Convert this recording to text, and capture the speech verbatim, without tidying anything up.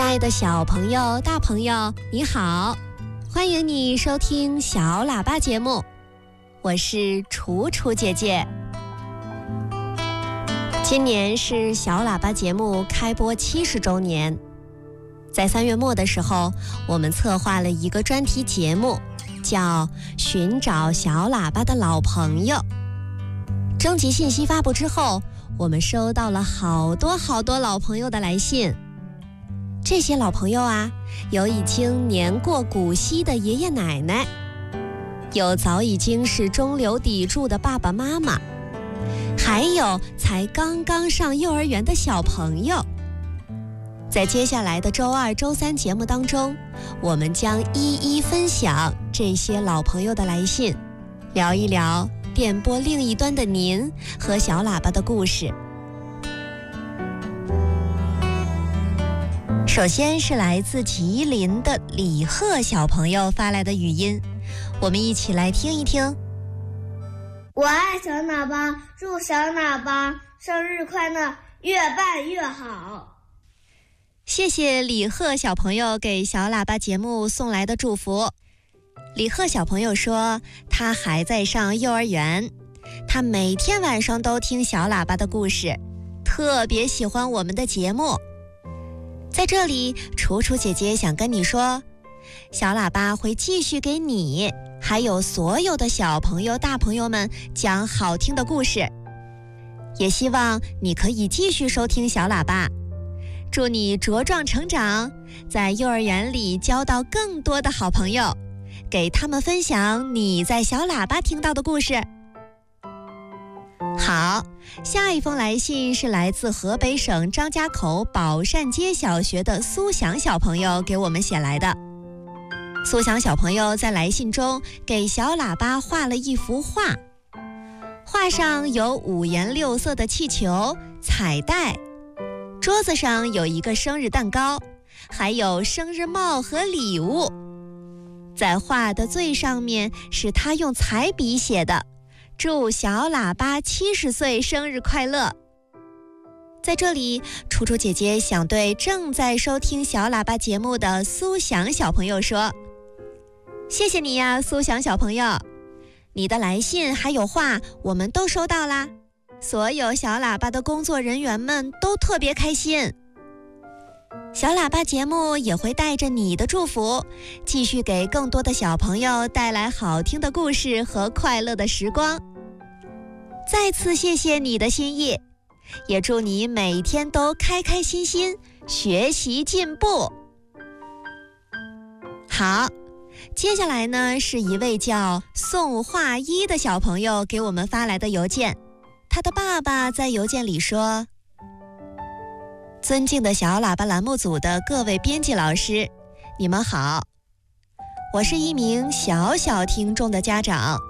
爱的小朋友、大朋友，你好，欢迎你收听小喇叭节目，我是楚楚姐姐。今年是小喇叭节目开播七十周年，在三月末的时候，我们策划了一个专题节目，叫《寻找小喇叭的老朋友》。征集信息发布之后，我们收到了好多好多老朋友的来信。这些老朋友啊，有已经年过古稀的爷爷奶奶，有早已经是中流砥柱的爸爸妈妈，还有才刚刚上幼儿园的小朋友。在接下来的周二、周三节目当中，我们将一一分享这些老朋友的来信，聊一聊电波另一端的您和小喇叭的故事。首先是来自吉林的李贺小朋友发来的语音，我们一起来听一听。 我爱小喇叭，祝小喇叭生日快乐，越办越好。 谢谢李贺小朋友给小喇叭节目送来的祝福。李贺小朋友说，他还在上幼儿园，他每天晚上都听小喇叭的故事，特别喜欢我们的节目。在这里，楚楚姐姐想跟你说，小喇叭会继续给你还有所有的小朋友、大朋友们讲好听的故事，也希望你可以继续收听小喇叭。祝你茁壮成长，在幼儿园里交到更多的好朋友，给他们分享你在小喇叭听到的故事。好，下一封来信是来自河北省张家口宝善街小学的苏翔小朋友给我们写来的。苏翔小朋友在来信中给小喇叭画了一幅画，画上有五颜六色的气球、彩带，桌子上有一个生日蛋糕，还有生日帽和礼物。在画的最上面是他用彩笔写的，祝小喇叭七十岁生日快乐。在这里，楚楚姐姐想对正在收听小喇叭节目的苏翔小朋友说，谢谢你呀，苏翔小朋友，你的来信还有画我们都收到啦，所有小喇叭的工作人员们都特别开心。小喇叭节目也会带着你的祝福，继续给更多的小朋友带来好听的故事和快乐的时光。再次谢谢你的心意，也祝你每天都开开心心，学习进步。好，接下来呢，是一位叫宋画一的小朋友给我们发来的邮件。他的爸爸在邮件里说，尊敬的小喇叭栏目组的各位编辑老师，你们好，我是一名小小听众的家长，